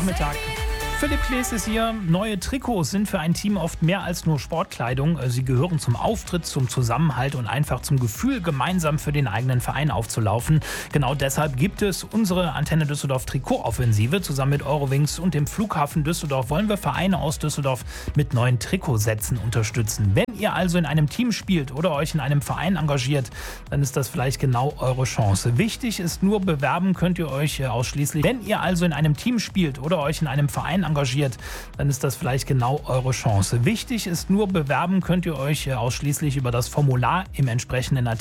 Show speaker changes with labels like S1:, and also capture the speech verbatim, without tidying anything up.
S1: Mittag. Philipp Klees ist hier. Neue Trikots sind für ein Team oft mehr als nur Sportkleidung. Sie gehören zum Auftritt, zum Zusammenhalt und einfach zum Gefühl, gemeinsam für den eigenen Verein aufzulaufen. Genau deshalb gibt es unsere Antenne Düsseldorf Trikotoffensive. Zusammen mit Eurowings und dem Flughafen Düsseldorf wollen wir Vereine aus Düsseldorf mit neuen Trikotsätzen unterstützen. Wenn ihr also in einem Team spielt oder euch in einem Verein engagiert, dann ist das vielleicht genau eure Chance. Wichtig ist nur, bewerben könnt ihr euch ausschließlich. Wenn ihr also in einem Team spielt oder euch in einem Verein engagiert, dann ist das vielleicht genau eure Chance. Wichtig ist nur, bewerben könnt ihr euch ausschließlich über das Formular im entsprechenden Artikel.